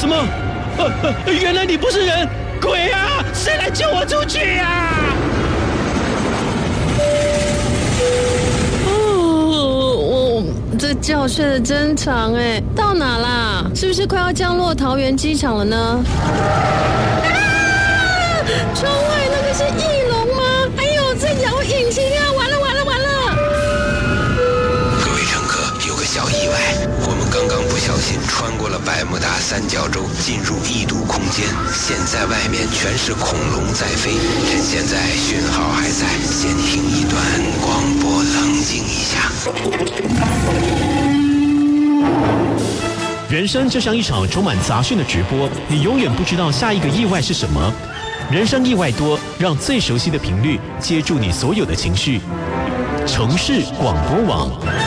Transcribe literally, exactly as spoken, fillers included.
什么？呃呃，原来你不是人，鬼啊！谁来救我出去呀、啊？ 哦，我这觉睡得真长哎，到哪啦？是不是快要降落桃园机场了呢？啊！窗外那个是翼龙吗？哎呦，在摇引擎啊！完了完了完了！ 各位乘客，有个小意外，我们刚刚不小心穿过了百慕大三角洲，进入异度空间。现在外面全是恐龙在飞，趁现在讯号还在，先听一段广播，冷静一下。 人生就像一场充满杂讯的直播，你永远不知道下一个意外是什么。人生意外多，让最熟悉的频率接住你所有的情绪。城市广播网。